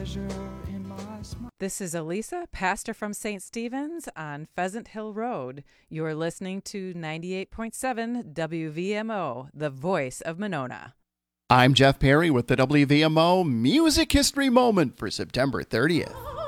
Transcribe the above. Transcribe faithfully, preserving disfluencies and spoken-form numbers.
This is Elisa, pastor from Saint Stephen's on Pheasant Hill Road. You're listening to ninety-eight point seven W V M O, the voice of Monona. I'm Jeff Perry with the W V M O Music History Moment for September thirtieth.